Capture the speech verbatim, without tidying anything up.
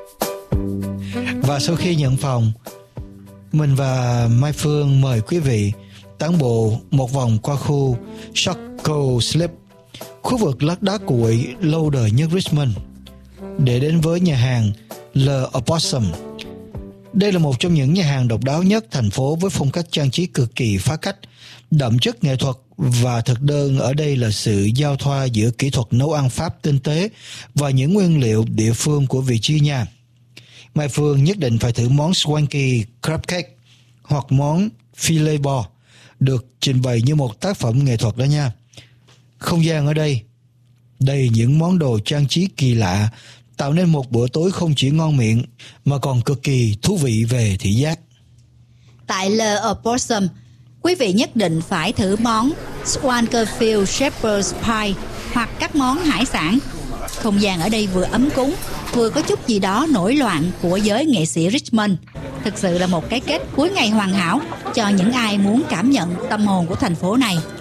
Và sau khi nhận phòng, mình và Mai Phương mời quý vị tản bộ một vòng qua khu Shockoe Slip, khu vực lát đá cuội lâu đời nhất Richmond, để đến với nhà hàng Le Opossum. Đây là một trong những nhà hàng độc đáo nhất thành phố với phong cách trang trí cực kỳ phá cách, đậm chất nghệ thuật, và thực đơn ở đây là sự giao thoa giữa kỹ thuật nấu ăn Pháp tinh tế và những nguyên liệu địa phương của Virginia. Mai Phương nhất định phải thử món Swanky Crab Cake hoặc món Filet bò, được trình bày như một tác phẩm nghệ thuật đó nha. Không gian ở đây đầy những món đồ trang trí kỳ lạ, tạo nên một bữa tối không chỉ ngon miệng mà còn cực kỳ thú vị về thị giác. Tại Le Opossum, quý vị nhất định phải thử món Swankerfield Shepherd's Pie hoặc các món hải sản. Không gian ở đây vừa ấm cúng, vừa có chút gì đó nổi loạn của giới nghệ sĩ Richmond. Thực sự là một cái kết cuối ngày hoàn hảo cho những ai muốn cảm nhận tâm hồn của thành phố này.